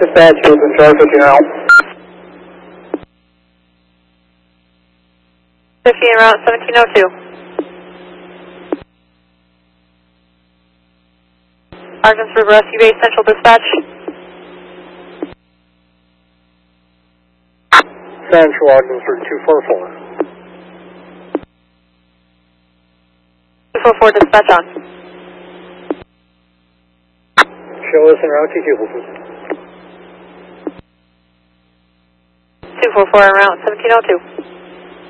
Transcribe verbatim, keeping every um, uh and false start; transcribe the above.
Dispatch, Houston, Charlie fifteen route. fifteen route, seventeen oh two. Arkansas River Rescue Base, Central Dispatch. Central Arkansas two four four. two four four, dispatch on. Show us en route to Houston. two four four en route, seventeen oh two.